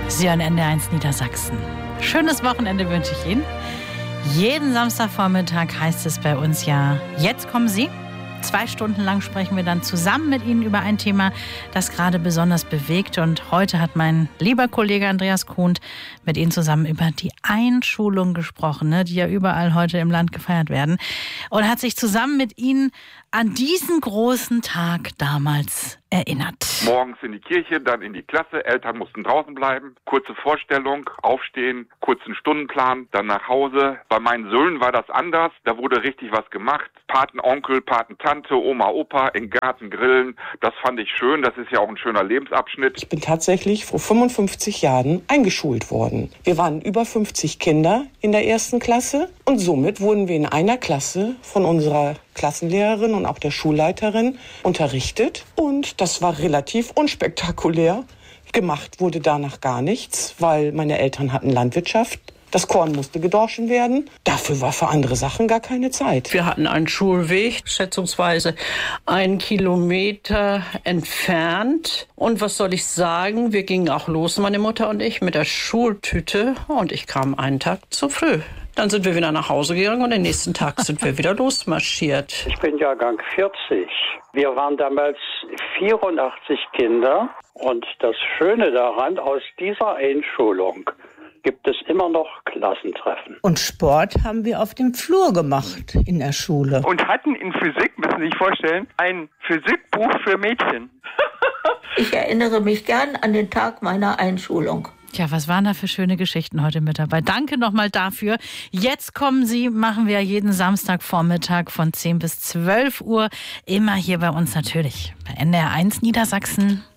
Sie hören NDR1 Niedersachsen. Schönes Wochenende wünsche ich Ihnen. Jeden Samstagvormittag heißt es bei uns ja, jetzt kommen Sie. 2 Stunden lang sprechen wir dann zusammen mit Ihnen über ein Thema, das gerade besonders bewegt. Und heute hat mein lieber Kollege Andreas Kuhnt mit Ihnen zusammen über die Einschulung gesprochen, die ja überall heute im Land gefeiert werden. Und hat sich zusammen mit Ihnen an diesen großen Tag damals erinnert. Morgens in die Kirche, dann in die Klasse. Eltern mussten draußen bleiben. Kurze Vorstellung, aufstehen, kurzen Stundenplan, dann nach Hause. Bei meinen Söhnen war das anders. Da wurde richtig was gemacht. Patenonkel, Patentante, Oma, Opa, im Garten grillen. Das fand ich schön. Das ist ja auch ein schöner Lebensabschnitt. Ich bin tatsächlich vor 55 Jahren eingeschult worden. Wir waren über 50 Kinder in der 1. Klasse und somit wurden wir in einer Klasse von unserer Klassenlehrerin und auch der Schulleiterin unterrichtet. Und das war relativ unspektakulär. Gemacht wurde danach gar nichts, weil meine Eltern hatten Landwirtschaft. Das Korn musste gedorschen werden. Dafür war für andere Sachen gar keine Zeit. Wir hatten einen Schulweg, schätzungsweise 1 Kilometer entfernt. Und was soll ich sagen, wir gingen auch los, meine Mutter und ich, mit der Schultüte. Und ich kam einen Tag zu früh. Dann sind wir wieder nach Hause gegangen und den nächsten Tag sind wir wieder losmarschiert. Ich bin Jahrgang 40. Wir waren damals 84 Kinder. Und das Schöne daran, aus dieser Einschulung gibt es immer noch Klassentreffen. Und Sport haben wir auf dem Flur gemacht in der Schule. Und hatten in Physik, müssen Sie sich vorstellen, ein Physikbuch für Mädchen. Ich erinnere mich gern an den Tag meiner Einschulung. Tja, was waren da für schöne Geschichten heute mit dabei. Danke nochmal dafür. Jetzt kommen Sie, machen wir jeden Samstagvormittag von 10 bis 12 Uhr. Immer hier bei uns natürlich bei NDR1 Niedersachsen.